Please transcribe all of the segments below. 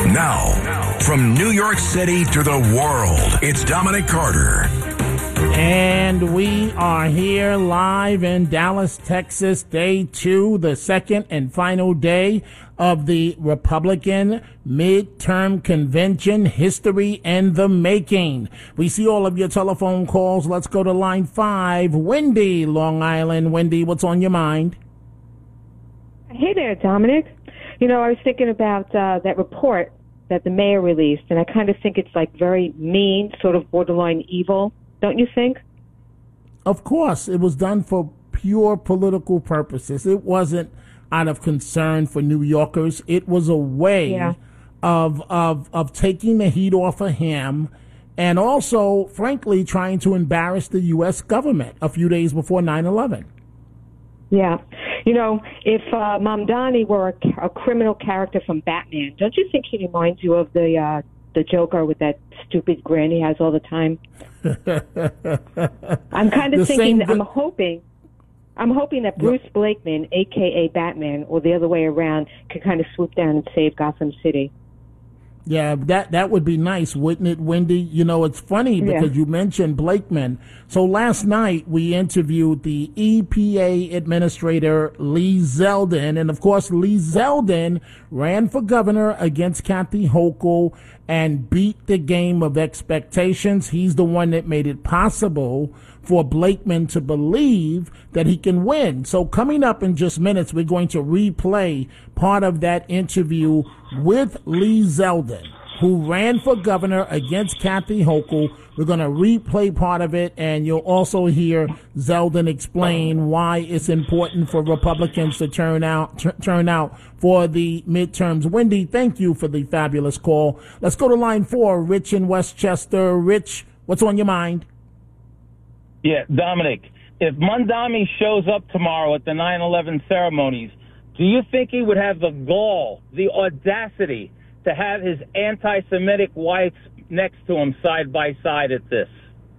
Now, from New York City to the world, it's Dominic Carter. And we are here live in Dallas, Texas, day 2, the second and final day of the Republican midterm convention, history and the making. We see all of your telephone calls. Let's go to line 5. Wendy, Long Island. Wendy, what's on your mind? Hey there, Dominic. You know, I was thinking about that report that the mayor released, and I kind of think it's like very mean, sort of borderline evil. Don't you think? Of course. It was done for pure political purposes. It wasn't out of concern for New Yorkers. It was a way of taking the heat off of him and also, frankly, trying to embarrass the U.S. government a few days before 9/11. Yeah. You know, if Mamdani were a criminal character from Batman, don't you think he reminds you of the Joker with that stupid grin he has all the time? I'm kind of thinking, I'm hoping that Bruce Blakeman, a.k.a. Batman, or the other way around, could kind of swoop down and save Gotham City. Yeah, that would be nice, wouldn't it, Wendy? You know, it's funny because you mentioned Blakeman. So last night we interviewed the EPA Administrator Lee Zeldin, and of course Lee Zeldin ran for governor against Kathy Hochul and beat the game of expectations. He's the one that made it possible for Blakeman to believe that he can win. So coming up in just minutes, we're going to replay part of that interview with Lee Zeldin, who ran for governor against Kathy Hochul. We're going to replay part of it, and you'll also hear Zeldin explain why it's important for Republicans to turn out for the midterms. Wendy, thank you for the fabulous call. Let's go to line 4, Rich in Westchester. Rich, what's on your mind? Yeah, Dominic, if Mamdani shows up tomorrow at the 9/11 ceremonies, do you think he would have the gall, the audacity to have his anti-Semitic wife next to him side by side at this?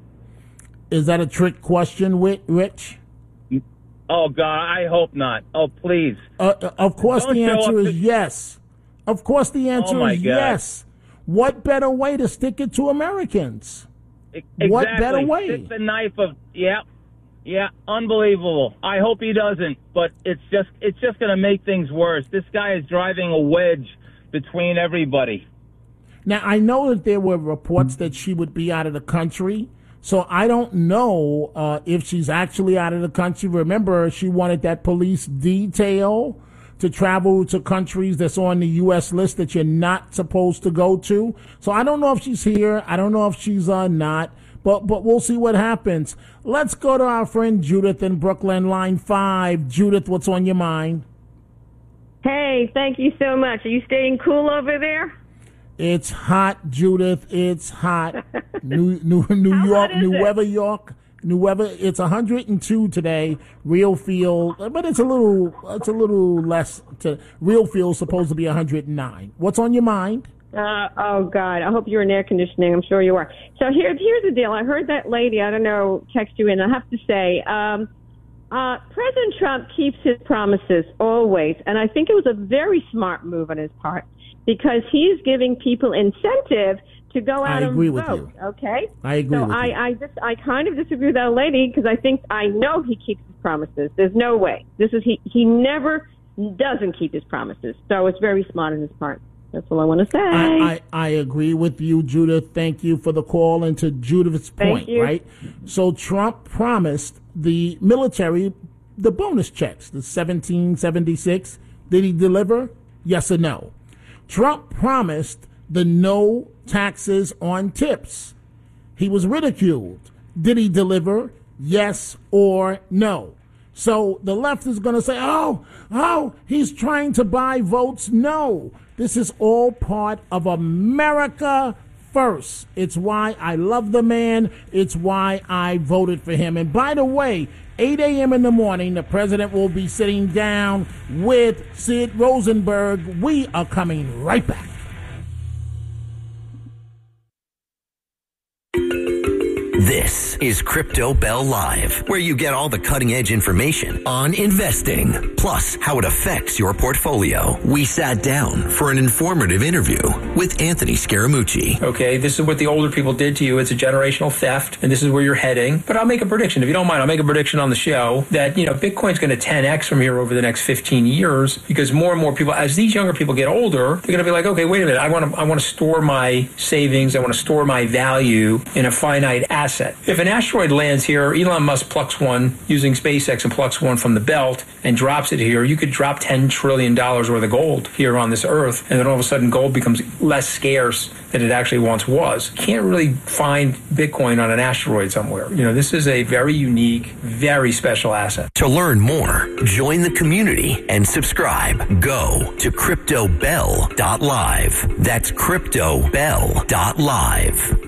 Is that a trick question, Rich? Oh, God, I hope not. Oh, please. Of course the answer is yes. Of course the answer is yes. What better way to stick it to Americans? Exactly. What better way? Stick the knife of, unbelievable. I hope he doesn't, but it's just going to make things worse. This guy is driving a wedge between everybody. Now, I know that there were reports that she would be out of the country, so I don't know if she's actually out of the country. Remember, she wanted that police detail to travel to countries that's on the U.S. list that you're not supposed to go to. So I don't know if she's here. I don't know if she's not. But we'll see what happens. Let's go to our friend Judith in Brooklyn, line 5. Judith, what's on your mind? Hey, thank you so much. Are you staying cool over there? It's hot, Judith. It's hot. New York, New weather. It's 102 today. Real feel, but it's a little less. Real feel is supposed to be 109. What's on your mind? Oh God, I hope you're in air conditioning. I'm sure you are. So here's the deal. I heard that lady, I don't know, text you in. I have to say, President Trump keeps his promises always, and I think it was a very smart move on his part because he's giving people incentive to go out and vote. I agree with you. Okay, I agree with you. I kind of disagree with that lady because I know he keeps his promises. There's no way. He never doesn't keep his promises. So it's very smart on his part. That's all I want to say. I agree with you, Judith. Thank you for the call. And to Judith's point, right? So Trump promised the military the bonus checks, the 1776. Did he deliver? Yes or no? Trump promised the no taxes on tips. He was ridiculed. Did he deliver? Yes or no? So the left is going to say, oh, he's trying to buy votes. No, this is all part of America first. It's why I love the man. It's why I voted for him. And by the way, 8 a.m. in the morning, the president will be sitting down with Sid Rosenberg. We are coming right back. This is Crypto Bell Live, where you get all the cutting-edge information on investing, plus how it affects your portfolio. We sat down for an informative interview with Anthony Scaramucci. Okay, this is what the older people did to you. It's a generational theft, and this is where you're heading. But I'll make a prediction. If you don't mind, I'll make a prediction on the show that, Bitcoin's going to 10x from here over the next 15 years because more and more people, as these younger people get older, they're going to be like, okay, wait a minute, I want to store my savings, I want to store my value in a finite asset. If an asteroid lands here, Elon Musk plucks one using SpaceX and plucks one from the belt and drops it here, you could drop $10 trillion worth of gold here on this earth, and then all of a sudden gold becomes less scarce than it actually once was. You can't really find Bitcoin on an asteroid somewhere. This is a very unique, very special asset. To learn more, join the community and subscribe. Go to CryptoBell.live. That's CryptoBell.live.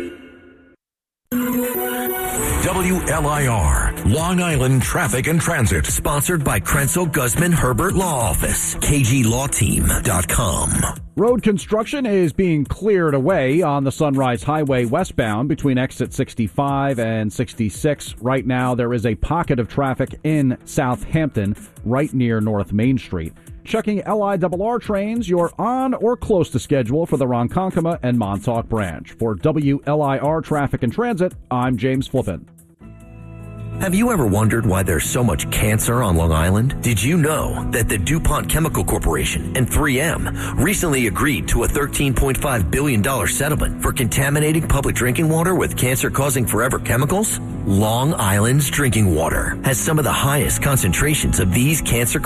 WLIR, Long Island Traffic and Transit. Sponsored by Krenzel Guzman Herbert Law Office, KGLawTeam.com. Road construction is being cleared away on the Sunrise Highway westbound between exit 65 and 66. Right now, there is a pocket of traffic in Southampton, right near North Main Street. Checking LIRR trains, you're on or close to schedule for the Ronkonkoma and Montauk branch. For WLIR Traffic and Transit, I'm James Flippin. Have you ever wondered why there's so much cancer on Long Island? Did you know that the DuPont Chemical Corporation and 3M recently agreed to a $13.5 billion settlement for contaminating public drinking water with cancer-causing forever chemicals? Long Island's drinking water has some of the highest concentrations of these cancer